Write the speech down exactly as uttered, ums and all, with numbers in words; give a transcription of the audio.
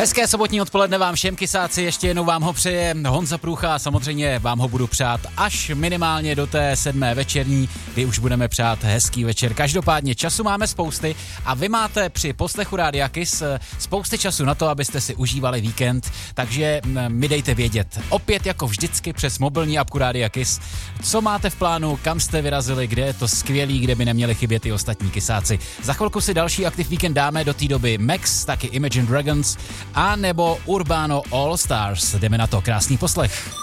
Hezké sobotní odpoledne vám všem kysáci, ještě jednou vám ho přeje Honza Průcha a samozřejmě vám ho budu přát až minimálně do té sedmé večerní, kdy už budeme přát hezký večer. Každopádně času máme spousty a vy máte při poslechu Rádia Kiss spousty času na to, abyste si užívali víkend, takže mi dejte vědět. Opět jako vždycky přes mobilní apku Rádia Kiss, co máte v plánu, kam jste vyrazili, kde je to skvělý, kde by neměli chybět i ostatní kysáci. Za chvilku si další aktiv víkend dáme, do té doby Max, taky Imagine Dragons a nebo Urbano All Stars. Jdeme na to, krásný poslech.